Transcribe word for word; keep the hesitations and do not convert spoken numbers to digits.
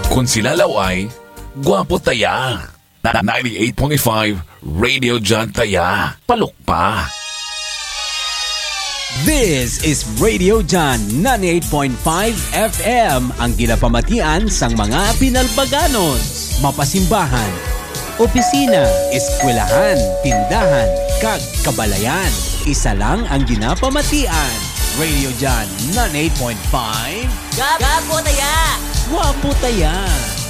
Kung sila laway, gwapo taya. Na ninety-eight point five Radio John Taya. Palok pa. This is Radio John ninety-eight point five F M, ang ginapamatian sang mga pinalbaganos, mapasimbahan, opisina, eskwelahan, tindahan, kag kabalayan. Isa lang ang ginapamatian. Radio John ninety-eight point five. Gapo taya! Wapo taya!